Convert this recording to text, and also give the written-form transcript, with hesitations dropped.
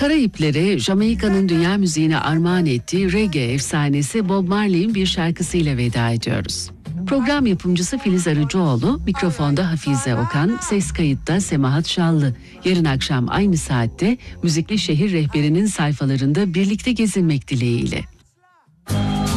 Karayipleri, Jamaika'nın dünya müziğine armağan ettiği reggae efsanesi Bob Marley'in bir şarkısıyla veda ediyoruz. Program yapımcısı Filiz Arıcıoğlu, mikrofonda Hafize Okan, ses kayıtta Semahat Şallı. Yarın akşam aynı saatte Müzikli Şehir Rehberi'nin sayfalarında birlikte gezinmek dileğiyle.